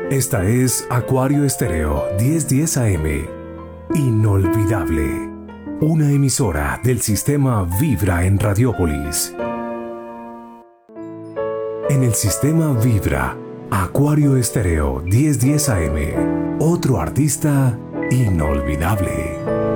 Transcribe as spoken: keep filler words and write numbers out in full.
Esta es Acuario Estéreo diez diez A M. Inolvidable. Una emisora del sistema Vibra en Radiópolis. En el sistema Vibra, Acuario Estéreo diez diez A M. Otro artista inolvidable.